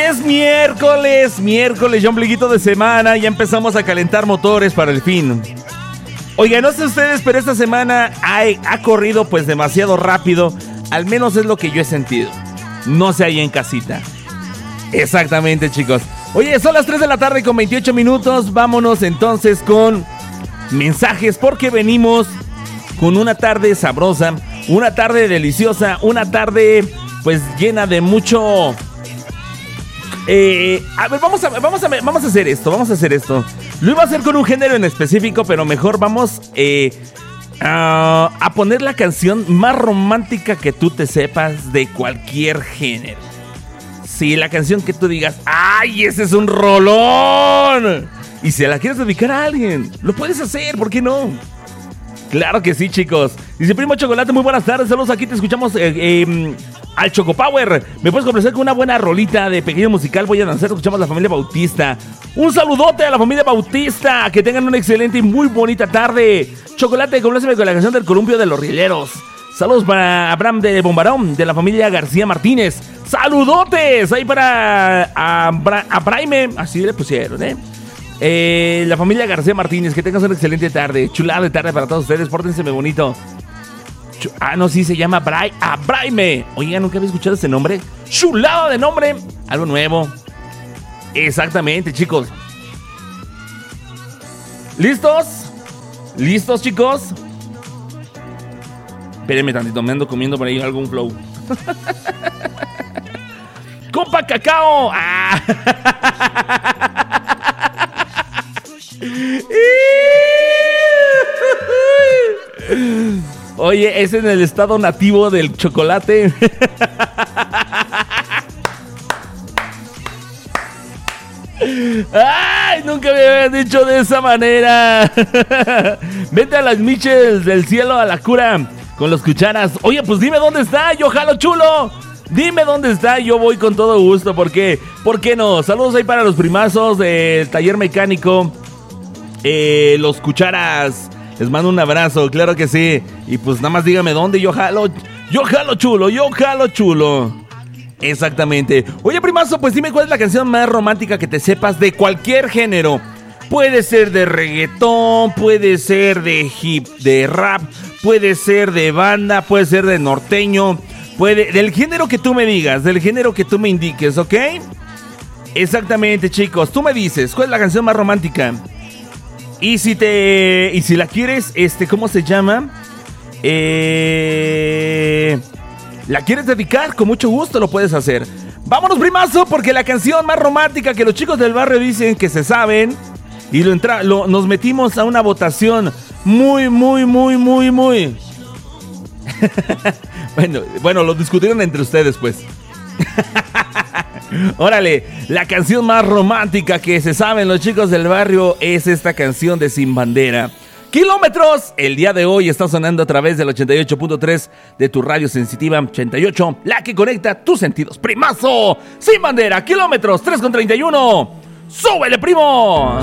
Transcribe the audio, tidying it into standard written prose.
Miércoles, ya ombliguito de semana, ya empezamos a calentar motores para el fin. Oigan, no sé ustedes, pero esta semana ha corrido pues demasiado rápido, al menos es lo que yo he sentido. No sé ahí en casita. Exactamente, chicos. Oye, son las 3 de la tarde con 28 minutos, vámonos entonces con mensajes porque venimos con una tarde sabrosa, una tarde deliciosa, una tarde pues llena de mucho... a ver, vamos a hacer esto. Lo iba a hacer con un género en específico, pero mejor vamos a poner la canción más romántica que tú te sepas de cualquier género. Sí, la canción que tú digas, ¡ay, ese es un rolón! Y si la quieres dedicar a alguien, lo puedes hacer, ¿por qué no? Claro que sí, chicos. Dice Primo Chocolate, muy buenas tardes. Saludos, aquí te escuchamos al Choco Power. Me puedes complacer con una buena rolita de pequeño musical. Voy a danzar, escuchamos a la familia Bautista. Un saludote a la familia Bautista. Que tengan una excelente y muy bonita tarde. Chocolate, compláceme con la canción del Columpio de los Rieleros. Saludos para Abraham de Bombarón, de la familia García Martínez. ¡Saludotes! Ahí para Abraime, así le pusieron, la familia García Martínez, que tengas una excelente tarde. Chulada de tarde para todos ustedes, pórtense muy bonito. No, sí, se llama Abraime. Oigan, nunca había escuchado ese nombre. Chulada de nombre, algo nuevo. Exactamente, chicos. ¿Listos? ¿Listos, chicos? Espérenme tantito, me ando comiendo por ahí algún flow. ¡Compa Cacao! Oye, es en el estado nativo del chocolate. ¡Ay! Nunca me habían dicho de esa manera. Vete a las miches del cielo a la cura con los cucharas. Oye, pues dime dónde está, yo jalo chulo. Dime dónde está, yo voy con todo gusto. ¿Por qué? ¿Por qué no? Saludos ahí para los primazos del taller mecánico. Los cucharas. Les mando un abrazo, claro que sí. Y pues nada más dígame dónde, yo jalo chulo. Exactamente. Oye, primazo, pues dime cuál es la canción más romántica que te sepas de cualquier género. Puede ser de reggaetón, puede ser de rap, puede ser de banda, puede ser de norteño, del género que tú me digas, del género que tú me indiques, ¿ok? Exactamente, chicos, tú me dices, ¿cuál es la canción más romántica? Y si la quieres, ¿cómo se llama? ¿La quieres dedicar? Con mucho gusto lo puedes hacer. Vámonos, primazo, porque la canción más romántica que los chicos del barrio dicen que se saben. Y nos metimos a una votación muy. Bueno, lo discutieron entre ustedes, pues. Órale, la canción más romántica que se saben los chicos del barrio es esta canción de Sin Bandera. Kilómetros, el día de hoy está sonando a través del 88.3 de tu radio sensitiva 88, la que conecta tus sentidos. Primazo, Sin Bandera, Kilómetros, 3:31. ¡Súbele, primo!